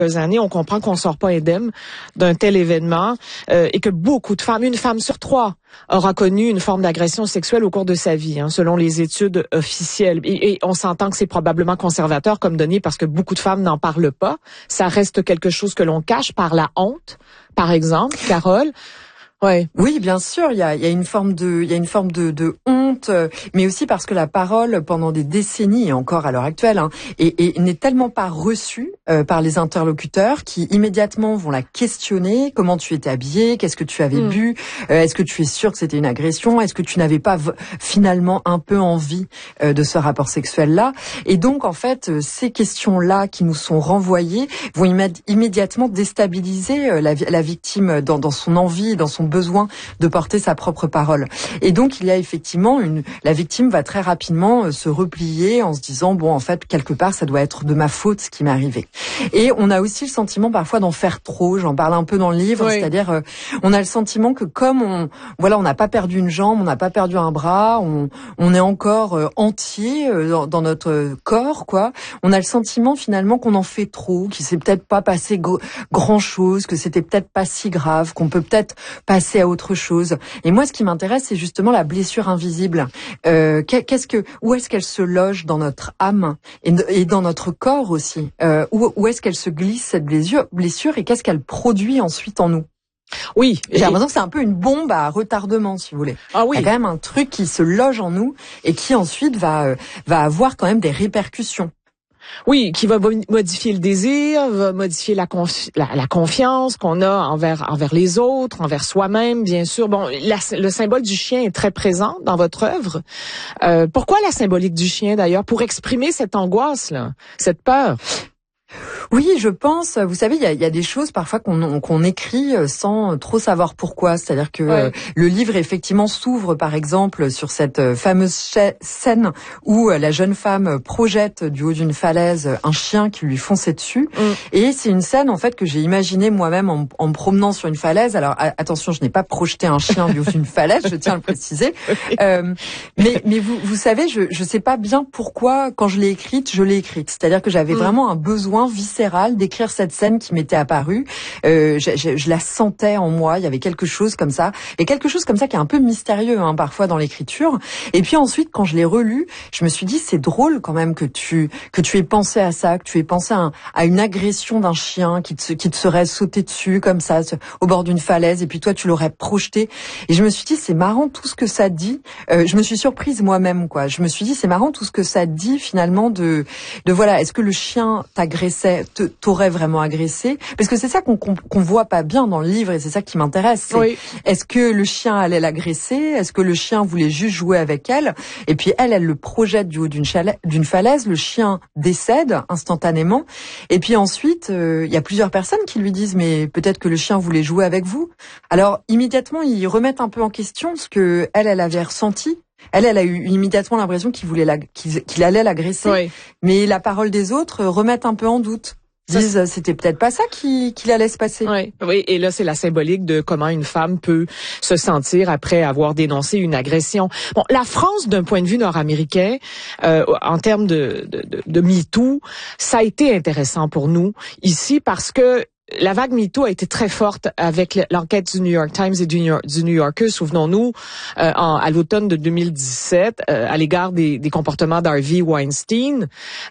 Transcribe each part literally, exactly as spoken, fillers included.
années, on comprend qu'on sort pas indemne d'un tel événement euh, et que beaucoup de femmes, une femme sur trois, aura connu une forme d'agression sexuelle au cours de sa vie, hein, selon les études officielles. Et, et on s'entend que c'est probablement conservateur comme données parce que beaucoup de femmes n'en parlent pas. Ça reste quelque chose que l'on cache par la honte, par exemple, Carole. Ouais. Oui, bien sûr, il y a, il y a une forme de, il y a une forme de, de honte, mais aussi parce que la parole, pendant des décennies et encore à l'heure actuelle, hein, et, et n'est tellement pas reçue euh, par les interlocuteurs qui immédiatement vont la questionner. Comment tu étais habillée? Qu'est-ce que tu avais mmh. bu? euh, Est-ce que tu es sûre que c'était une agression? Est-ce que tu n'avais pas v- finalement un peu envie euh, de ce rapport sexuel-là? Et donc, en fait, ces questions-là qui nous sont renvoyées vont imé- immédiatement déstabiliser euh, la, la victime dans, dans son envie, dans son besoin de porter sa propre parole. Et donc, il y a effectivement une, la victime va très rapidement euh, se replier en se disant, bon, en fait, quelque part, ça doit être de ma faute ce qui m'est arrivé. Et on a aussi le sentiment parfois d'en faire trop. J'en parle un peu dans le livre, oui. C'est-à-dire, euh, on a le sentiment que comme on, voilà, on n'a pas perdu une jambe, on n'a pas perdu un bras, on, on est encore euh, entier euh, dans, dans notre corps, quoi. On a le sentiment finalement qu'on en fait trop, qu'il s'est peut-être pas passé gr- grand-chose, que c'était peut-être pas si grave, qu'on peut peut-être passer à autre chose. Et moi, ce qui m'intéresse, c'est justement la blessure invisible. Euh, qu'est-ce que, où est-ce qu'elle se loge dans notre âme et, et dans notre corps aussi? Euh, où, où est-ce qu'elle se glisse cette blessure, blessure et qu'est-ce qu'elle produit ensuite en nous? Oui. J'ai l'impression que c'est un peu une bombe à retardement, si vous voulez. Ah oui. Il y a quand même un truc qui se loge en nous et qui ensuite va euh, va avoir quand même des répercussions. Oui, qui va modifier le désir, va modifier la, confi- la, la confiance qu'on a envers envers les autres, envers soi-même, bien sûr. Bon, la, le symbole du chien est très présent dans votre œuvre. Euh, pourquoi la symbolique du chien, d'ailleurs? Pour exprimer cette angoisse-là, cette peur. Oui, je pense. Vous savez, il y a, il y a des choses parfois qu'on, qu'on écrit sans trop savoir pourquoi. C'est-à-dire que ouais. euh, le livre effectivement s'ouvre, par exemple, sur cette fameuse cha- scène où la jeune femme projette du haut d'une falaise un chien qui lui fonçait dessus. Mm. Et c'est une scène en fait que j'ai imaginée moi-même en, en me promenant sur une falaise. Alors a- attention, je n'ai pas projeté un chien du haut d'une falaise, je tiens à le préciser. Euh, mais mais vous vous savez, je je sais pas bien pourquoi quand je l'ai écrite, je l'ai écrite. C'est-à-dire que j'avais mm. vraiment un besoin viscéral d'écrire cette scène qui m'était apparue. Euh, je, je, je la sentais en moi. Il y avait quelque chose comme ça, et quelque chose comme ça qui est un peu mystérieux hein, parfois dans l'écriture. Et puis ensuite, quand je l'ai relu, je me suis dit c'est drôle quand même que tu que tu aies pensé à ça, que tu aies pensé à, un, à une agression d'un chien qui te qui te serait sauté dessus comme ça au bord d'une falaise, et puis toi tu l'aurais projeté. Et je me suis dit c'est marrant tout ce que ça dit. Euh, je me suis surprise moi-même quoi. Je me suis dit c'est marrant tout ce que ça dit finalement de de voilà. Est-ce que le chien t'agressait? T'aurais vraiment agressé? Parce que c'est ça qu'on, qu'on, qu'on voit pas bien dans le livre et c'est ça qui m'intéresse. C'est, oui. Est-ce que le chien allait l'agresser? Est-ce que le chien voulait juste jouer avec elle? Et puis elle, elle le projette du haut d'une, chalet, d'une falaise. Le chien décède instantanément. Et puis ensuite, il euh, y a plusieurs personnes qui lui disent mais peut-être que le chien voulait jouer avec vous. Alors immédiatement, ils remettent un peu en question ce que elle, elle avait ressenti. Elle, elle a eu immédiatement l'impression qu'il voulait la, qu'il, qu'il allait l'agresser. Oui. Mais la parole des autres remettent un peu en doute. Disent c'était peut-être pas ça qui, qui allait se passer. Oui, oui, et là c'est la symbolique de comment une femme peut se sentir après avoir dénoncé une agression. Bon, la France d'un point de vue nord-américain, euh, en termes de, de, de, de MeToo, ça a été intéressant pour nous ici parce que la vague MeToo a été très forte avec l'enquête du New York Times et du New, York, du New Yorker, souvenons-nous, euh, en, à l'automne de deux mille dix-sept, euh, à l'égard des, des comportements d'Harvey Weinstein.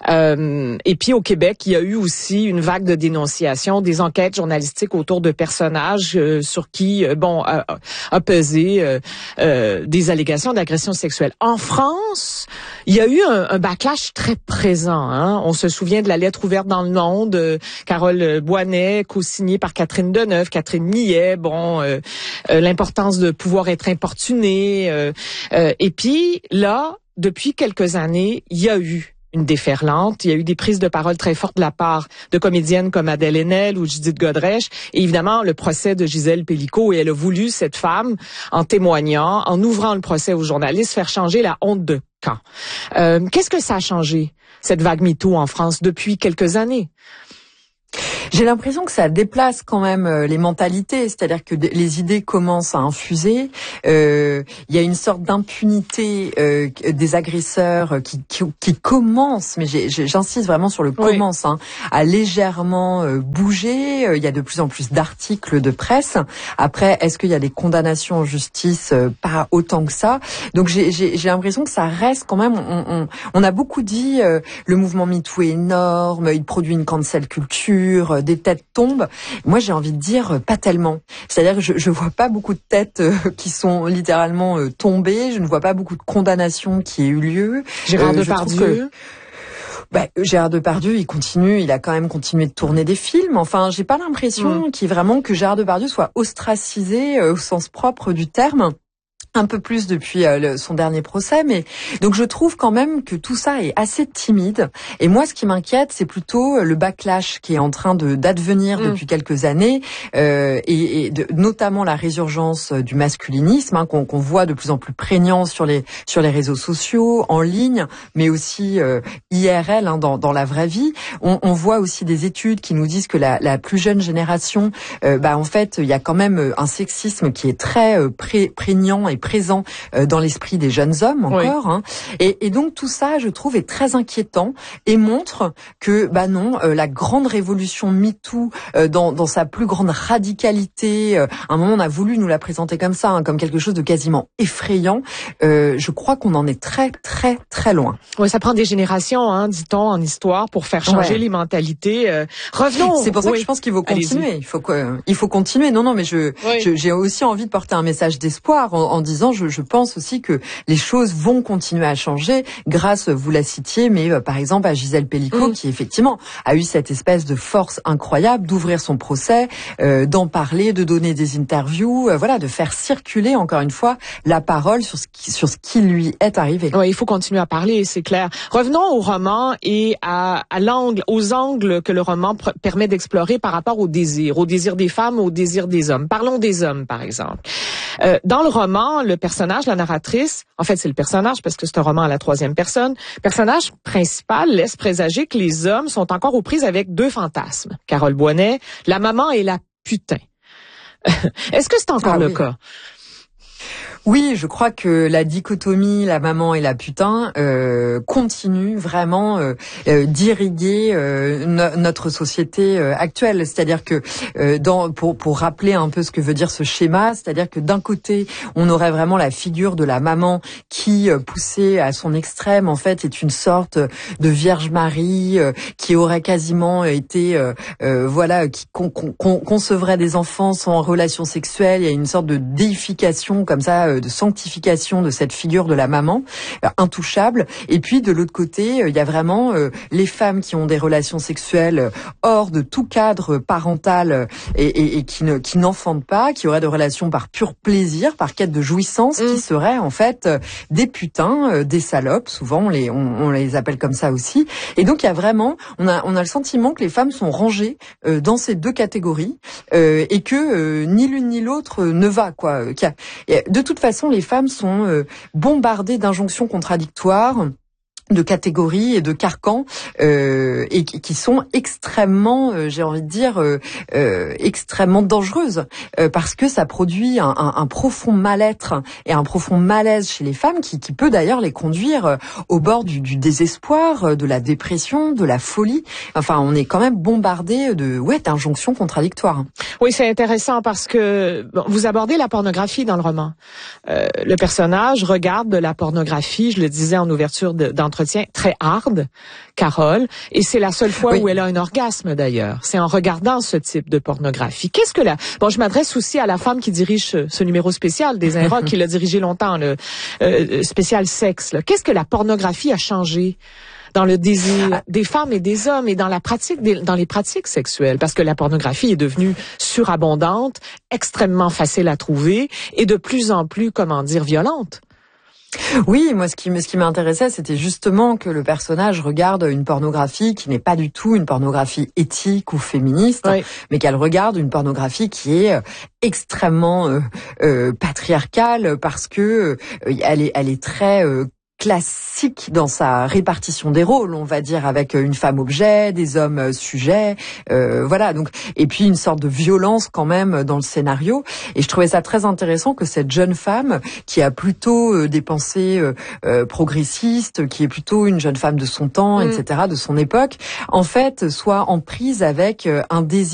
Euh, et puis au Québec, il y a eu aussi une vague de dénonciation, des enquêtes journalistiques autour de personnages euh, sur qui, euh, bon, a, a pesé euh, euh, des allégations d'agression sexuelle. En France, il y a eu un, un backlash très présent. Hein? On se souvient de la lettre ouverte dans le Monde, euh, Carole Boinet, co-signé par Catherine Deneuve, Catherine Millet, bon, euh, euh, l'importance de pouvoir être importuné. Euh, euh, et puis là, depuis quelques années, il y a eu une déferlante. Il y a eu des prises de parole très fortes de la part de comédiennes comme Adèle Haenel ou Judith Godrèche. Et évidemment, le procès de Gisèle Pelicot. Et elle a voulu, cette femme, en témoignant, en ouvrant le procès aux journalistes, faire changer la honte de camp. Euh, qu'est-ce que ça a changé, cette vague MeToo en France, depuis quelques années? J'ai l'impression que ça déplace quand même les mentalités, c'est-à-dire que les idées commencent à infuser. Euh, il y a une sorte d'impunité euh, des agresseurs qui, qui, qui commence, mais j'ai, j'insiste vraiment sur le oui. commence, hein, à légèrement euh, bouger. Il y a de plus en plus d'articles de presse. Après, est-ce qu'il y a des condamnations en justice? Pas autant que ça. Donc j'ai, j'ai, j'ai l'impression que ça reste quand même. On, on, on a beaucoup dit euh, le mouvement MeToo est énorme, il produit une cancel culture, euh, des têtes tombent. Moi, j'ai envie de dire euh, pas tellement. C'est-à-dire que je, je vois pas beaucoup de têtes euh, qui sont littéralement euh, tombées. Je ne vois pas beaucoup de condamnations qui aient eu lieu. Gérard euh, Depardieu. Bah, Gérard Depardieu, il continue, il a quand même continué de tourner des films. Enfin, j'ai pas l'impression mmh. qu'il vraiment que Gérard Depardieu soit ostracisé euh, au sens propre du terme. Un peu plus depuis euh, le, son dernier procès, mais donc je trouve quand même que tout ça est assez timide. Et moi, ce qui m'inquiète, c'est plutôt le backlash qui est en train de d'advenir mmh. depuis quelques années, euh, et, et de, notamment la résurgence du masculinisme hein, qu'on, qu'on voit de plus en plus prégnant sur les sur les réseaux sociaux, en ligne, mais aussi euh, I R L hein, dans dans la vraie vie. On, on voit aussi des études qui nous disent que la, la plus jeune génération, euh, bah en fait, il y a quand même un sexisme qui est très euh, pré, prégnant et présent dans l'esprit des jeunes hommes encore. Oui. Hein. Et, et donc tout ça, je trouve, est très inquiétant et montre que, bah non, euh, la grande révolution MeToo, euh, dans, dans sa plus grande radicalité, euh, à un moment on a voulu nous la présenter comme ça, hein, comme quelque chose de quasiment effrayant. Euh, je crois qu'on en est très, très, très loin. Oui, ça prend des générations, hein, dit-on, en histoire, pour faire changer ouais. les mentalités. Euh, revenons. C'est pour ça oui. que je pense qu'il faut continuer. Allez-y. Il faut que, il faut continuer. Non, non, mais je, oui. je j'ai aussi envie de porter un message d'espoir en, en disant, je, je pense aussi que les choses vont continuer à changer grâce, vous la citiez, mais euh, par exemple à Gisèle Pelicot, mmh. qui effectivement a eu cette espèce de force incroyable d'ouvrir son procès, euh, d'en parler, de donner des interviews, euh, voilà, de faire circuler encore une fois la parole sur ce qui, sur ce qui lui est arrivé. Oui, il faut continuer à parler, c'est clair. Revenons au roman et à, à l'angle, aux angles que le roman pr- permet d'explorer par rapport au désir, au désir des femmes, au désir des hommes. Parlons des hommes, par exemple. Euh, dans le roman, le personnage, la narratrice, en fait c'est le personnage parce que c'est un roman à la troisième personne, le personnage principal laisse présager que les hommes sont encore aux prises avec deux fantasmes. Carole Boinet, la maman et la putain. Est-ce que c'est encore ah, le oui. cas? Oui, je crois que la dichotomie, la maman et la putain, euh, continue vraiment euh, euh, d'irriguer euh, no- notre société euh, actuelle. C'est-à-dire que, euh, dans, pour, pour rappeler un peu ce que veut dire ce schéma, c'est-à-dire que d'un côté, on aurait vraiment la figure de la maman qui, euh, poussée à son extrême, en fait, est une sorte de Vierge Marie euh, qui aurait quasiment été, euh, euh, voilà, qui con- con- concevrait des enfants sans relation sexuelle. Il y a une sorte de déification comme ça, de sanctification de cette figure de la maman euh, intouchable. Et puis de l'autre côté, euh, il y a vraiment euh, les femmes qui ont des relations sexuelles hors de tout cadre parental et, et, et qui ne qui n'enfantent pas, qui auraient des relations par pur plaisir, par quête de jouissance, mmh. qui seraient en fait euh, des putains, euh, des salopes. Souvent on les on, on les appelle comme ça aussi. Et donc il y a vraiment on a on a le sentiment que les femmes sont rangées euh, dans ces deux catégories euh, et que euh, ni l'une ni l'autre euh, ne va quoi. Euh, de toute façon, les femmes sont euh, bombardées d'injonctions contradictoires, de catégories et de carcans euh, et qui, qui sont extrêmement, euh, j'ai envie de dire, euh, euh, extrêmement dangereuses euh, parce que ça produit un, un, un profond mal-être et un profond malaise chez les femmes qui, qui peut d'ailleurs les conduire euh, au bord du, du désespoir, euh, de la dépression, de la folie. Enfin, on est quand même bombardé de ouais d'injonctions contradictoires. Oui, c'est intéressant parce que bon, vous abordez la pornographie dans le roman. Euh, le personnage regarde de la pornographie, je le disais en ouverture de, d'entretien, très hard, Carole, et c'est la seule fois oui. où elle a un orgasme d'ailleurs. C'est en regardant ce type de pornographie. Qu'est-ce que la... Bon, je m'adresse aussi à la femme qui dirige ce, ce numéro spécial des Inrocks, qui l'a dirigé longtemps, le euh, spécial sexe. Là. Qu'est-ce que la pornographie a changé dans le désir des femmes et des hommes et dans la pratique, des, dans les pratiques sexuelles? Parce que la pornographie est devenue surabondante, extrêmement facile à trouver et de plus en plus, comment dire, violente. Oui, moi ce qui ce qui m'intéressait, c'était justement que le personnage regarde une pornographie qui n'est pas du tout une pornographie éthique ou féministe, oui. mais qu'elle regarde une pornographie qui est extrêmement euh, euh, patriarcale parce que euh, elle est elle est très euh, classique dans sa répartition des rôles, on va dire, avec une femme objet, des hommes sujets, euh, voilà. Donc, et puis une sorte de violence quand même dans le scénario. Et je trouvais ça très intéressant que cette jeune femme, qui a plutôt euh, des pensées euh, euh, progressistes, qui est plutôt une jeune femme de son temps, mmh. et cetera, de son époque, en fait, soit en prise avec euh, un désir